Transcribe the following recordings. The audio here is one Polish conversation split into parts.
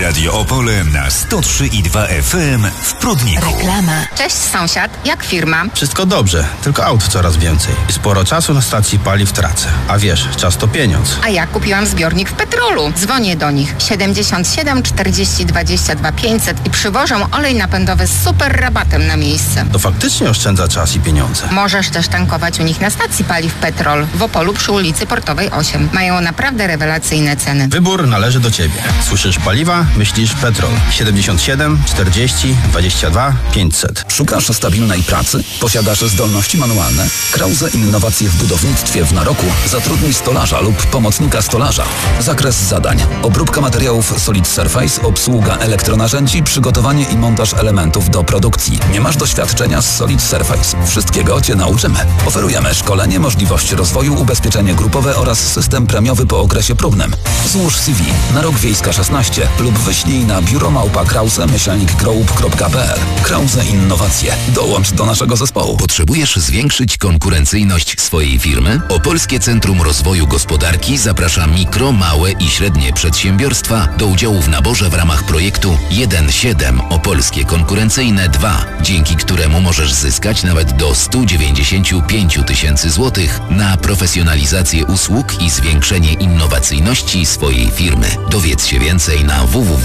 Radio Opole na 103,2 FM w Prudniku. Reklama. Cześć sąsiad, jak firma? Wszystko dobrze, tylko aut coraz więcej. I sporo czasu na stacji paliw tracę. A wiesz, czas to pieniądz. A ja kupiłam zbiornik w Petrolu. Dzwonię do nich 77 40 22 500 i przywożą olej napędowy z super rabatem na miejsce. To faktycznie oszczędza czas i pieniądze. Możesz też tankować u nich na stacji paliw Petrol w Opolu przy ulicy Portowej 8. Mają naprawdę rewelacyjne ceny. Wybór należy do Ciebie. Słyszysz paliwa? Myślisz Petrol. 77 40 22 500. Szukasz stabilnej pracy? Posiadasz zdolności manualne? Krause Innowacje w budownictwie w Naroku zatrudnij stolarza lub pomocnika stolarza. Zakres zadań: obróbka materiałów Solid Surface, obsługa elektronarzędzi, przygotowanie i montaż elementów do produkcji. Nie masz doświadczenia z Solid Surface? Wszystkiego Cię nauczymy. Oferujemy szkolenie, możliwość rozwoju, ubezpieczenie grupowe oraz system premiowy po okresie próbnym. Złóż CV na Rok Wiejska 16 lub wyślij na biuromałpa.krause-group.pl. Krause Innowacje. Dołącz do naszego zespołu. Potrzebujesz zwiększyć konkurencyjność swojej firmy? Opolskie Centrum Rozwoju Gospodarki zaprasza mikro, małe i średnie przedsiębiorstwa do udziału w naborze w ramach projektu 1.7 Opolskie Konkurencyjne 2, dzięki któremu możesz zyskać nawet do 195 tysięcy złotych na profesjonalizację usług i zwiększenie innowacyjności swojej firmy. Dowiedz się więcej na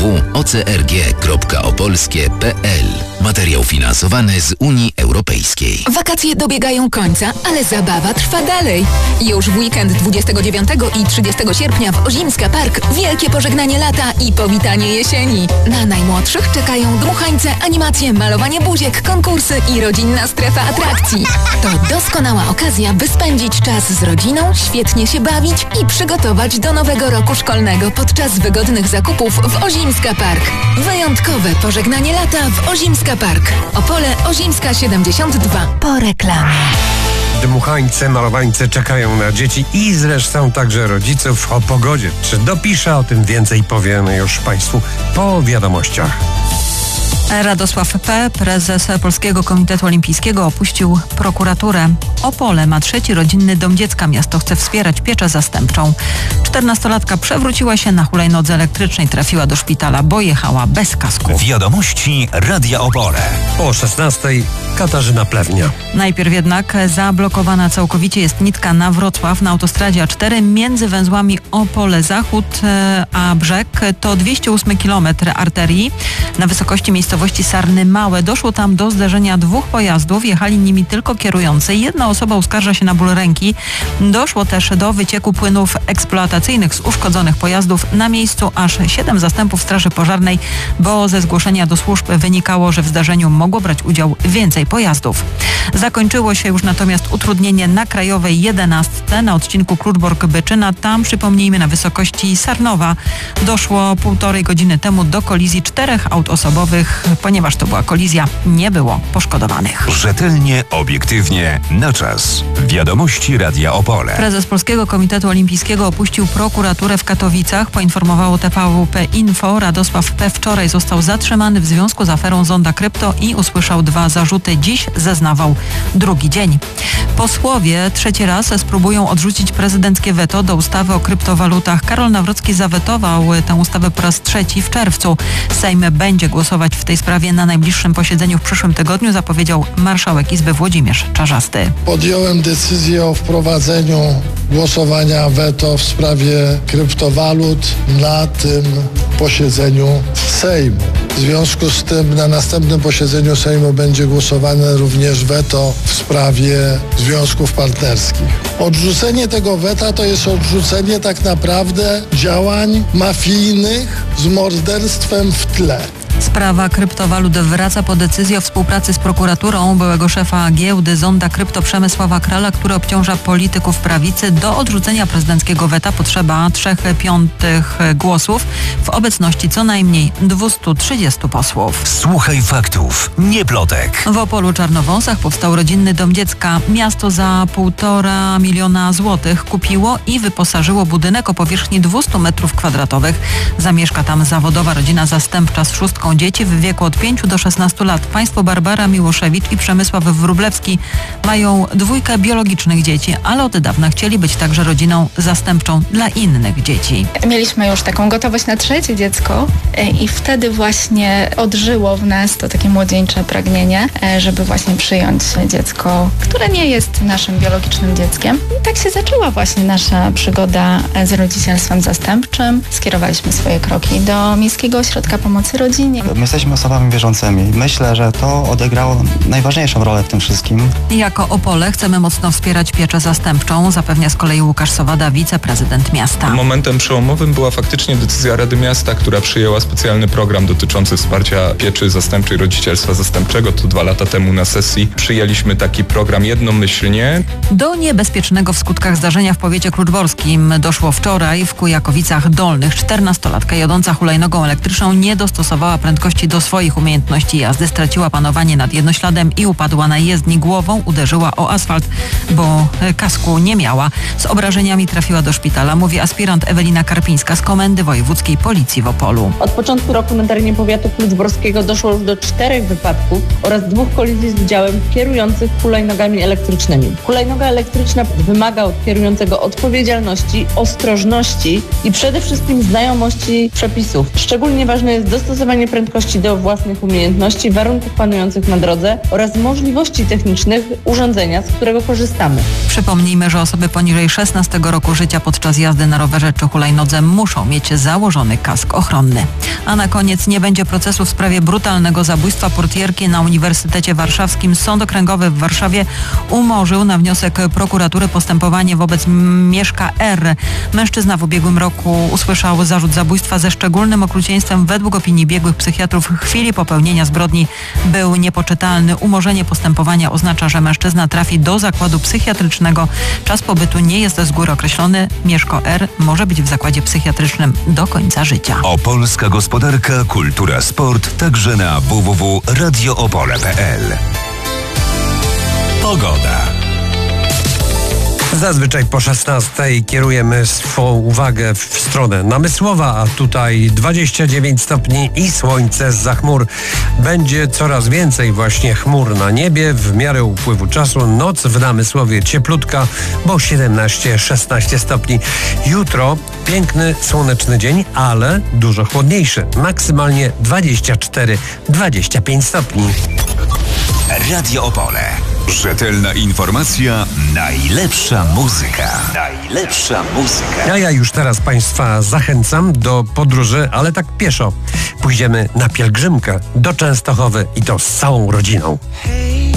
www.ocrg.opolskie.pl. Materiał finansowany z Unii Europejskiej. Wakacje dobiegają końca, ale zabawa trwa dalej. Już w weekend 29 i 30 sierpnia w Ozimska Park wielkie pożegnanie lata i powitanie jesieni. Na najmłodszych czekają dmuchańce, animacje, malowanie buziek, konkursy i rodzinna strefa atrakcji. To doskonała okazja, by spędzić czas z rodziną, świetnie się bawić i przygotować do nowego roku szkolnego podczas wygodnych zakupów w Ozimska Park. Wyjątkowe pożegnanie lata w Ozimska Park. Opole Ozimska 72. Po reklamie. Dmuchańce, malowańce czekają na dzieci i zresztą także rodziców o pogodzie. Czy dopiszę? O tym więcej powiemy już Państwu po wiadomościach. Radosław P., prezes Polskiego Komitetu Olimpijskiego, opuścił prokuraturę. Opole ma 3. rodzinny dom dziecka. Miasto chce wspierać pieczę zastępczą. 14-latka przewróciła się na hulajnodze elektrycznej. Trafiła do szpitala, bo jechała bez kasku. Wiadomości Radia Opole. O 16:00 Katarzyna Plewnia. Najpierw jednak zablokowana całkowicie jest nitka na Wrocław na autostradzie A4 między węzłami Opole Zachód a Brzeg. To 208 km arterii na wysokości miejscowości Sarny Małe. Doszło tam do zderzenia 2 pojazdów. Jechali nimi tylko kierujący. Jedna osoba uskarża się na ból ręki. Doszło też do wycieku płynów eksploatacyjnych z uszkodzonych pojazdów. Na miejscu aż 7 zastępów Straży Pożarnej, bo ze zgłoszenia do służb wynikało, że w zdarzeniu mogło brać udział więcej pojazdów. Zakończyło się już natomiast utrudnienie na Krajowej 11 na odcinku Kluczbork-Byczyna. Tam, przypomnijmy, na wysokości Sarnowa doszło 1,5 godziny temu do kolizji 4 aut osobowych. Ponieważ to była kolizja, nie było poszkodowanych. Rzetelnie, obiektywnie, na czas. Wiadomości Radia Opole. Prezes Polskiego Komitetu Olimpijskiego opuścił prokuraturę w Katowicach. Poinformowało TVP Info. Radosław P. wczoraj został zatrzymany w związku z aferą Zonda Krypto i usłyszał 2 zarzuty. Dziś zeznawał drugi dzień. Posłowie 3. raz spróbują odrzucić prezydenckie weto do ustawy o kryptowalutach. Karol Nawrocki zawetował tę ustawę po raz 3. w czerwcu. Sejm będzie głosować w tej sprawie na najbliższym posiedzeniu w przyszłym tygodniu, zapowiedział marszałek Izby Włodzimierz Czarzasty. Podjąłem decyzję o wprowadzeniu głosowania weto w sprawie kryptowalut na tym posiedzeniu Sejmu. W związku z tym na następnym posiedzeniu Sejmu będzie głosowane również weto w sprawie związków partnerskich. Odrzucenie tego weta to jest odrzucenie tak naprawdę działań mafijnych z morderstwem w tle. Sprawa kryptowalut wraca po decyzji o współpracy z prokuraturą byłego szefa giełdy Zonda Krypto Przemysława Krala, który obciąża polityków prawicy. Do odrzucenia prezydenckiego weta potrzeba 3/5 głosów w obecności co najmniej 230 posłów. Słuchaj faktów, nie plotek. W Opolu Czarnowąsach powstał rodzinny dom dziecka. Miasto za 1,5 miliona złotych kupiło i wyposażyło budynek o powierzchni 200 m2. Zamieszka tam zawodowa rodzina zastępcza z 6 są dzieci w wieku od 5 do 16 lat. Państwo Barbara Miłoszewicz i Przemysław Wróblewski mają 2 biologicznych dzieci, ale od dawna chcieli być także rodziną zastępczą dla innych dzieci. Mieliśmy już taką gotowość na 3. dziecko i wtedy właśnie odżyło w nas to takie młodzieńcze pragnienie, żeby właśnie przyjąć dziecko, które nie jest naszym biologicznym dzieckiem. I tak się zaczęła właśnie nasza przygoda z rodzicielstwem zastępczym. Skierowaliśmy swoje kroki do Miejskiego Ośrodka Pomocy Rodzinie. My jesteśmy osobami wierzącymi. Myślę, że to odegrało najważniejszą rolę w tym wszystkim. Jako Opole chcemy mocno wspierać pieczę zastępczą, zapewnia z kolei Łukasz Sowada, wiceprezydent miasta. Momentem przełomowym była faktycznie decyzja Rady Miasta, która przyjęła specjalny program dotyczący wsparcia pieczy zastępczej, rodzicielstwa zastępczego. To 2 lata temu na sesji przyjęliśmy taki program jednomyślnie. Do niebezpiecznego w skutkach zdarzenia w powiecie kluczborskim doszło wczoraj w Kujakowicach Dolnych. 14-latka jadąca hulajnogą elektryczną nie dostosowała prędkości do swoich umiejętności jazdy, straciła panowanie nad jednośladem i upadła na jezdni. Głową uderzyła o asfalt, bo kasku nie miała. Z obrażeniami trafiła do szpitala, mówi aspirant Ewelina Karpińska z Komendy Wojewódzkiej Policji w Opolu. Od początku roku na terenie powiatu kluczborskiego doszło już do 4 wypadków oraz 2 kolizji z udziałem kierujących hulajnogami elektrycznymi. Hulajnoga elektryczna wymaga od kierującego odpowiedzialności, ostrożności i przede wszystkim znajomości przepisów. Szczególnie ważne jest dostosowanie prędkości do własnych umiejętności, warunków panujących na drodze oraz możliwości technicznych urządzenia, z którego korzystamy. Przypomnijmy, że osoby poniżej 16 roku życia podczas jazdy na rowerze czy hulajnodze muszą mieć założony kask ochronny. A na koniec nie będzie procesu w sprawie brutalnego zabójstwa portierki na Uniwersytecie Warszawskim. Sąd Okręgowy w Warszawie umorzył na wniosek prokuratury postępowanie wobec Mieszka R. Mężczyzna w ubiegłym roku usłyszał zarzut zabójstwa ze szczególnym okrucieństwem. Według opinii biegłych psychiatrów w chwili popełnienia zbrodni był niepoczytalny. Umorzenie postępowania oznacza, że mężczyzna trafi do zakładu psychiatrycznego. Czas pobytu nie jest z góry określony. Mieszko R. może być w zakładzie psychiatrycznym do końca życia. Opolska gospodarka, kultura, sport także na www.radioopole.pl. Pogoda. Zazwyczaj po 16 kierujemy swą uwagę w stronę Namysłowa, a tutaj 29 stopni i słońce zza chmur. Będzie coraz więcej właśnie chmur na niebie w miarę upływu czasu. Noc w Namysłowie cieplutka, bo 17-16 stopni. Jutro piękny, słoneczny dzień, ale dużo chłodniejszy. Maksymalnie 24-25 stopni. Radio Opole. Rzetelna informacja, najlepsza muzyka. Najlepsza muzyka. A ja już teraz Państwa zachęcam do podróży, ale tak pieszo. Pójdziemy na pielgrzymkę do Częstochowy i to z całą rodziną.